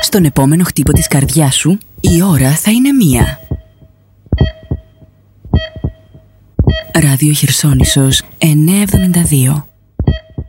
στον επόμενο χτύπο της καρδιάς σου, η ώρα θα είναι 1. Ράδιο Χερσόνησος 972.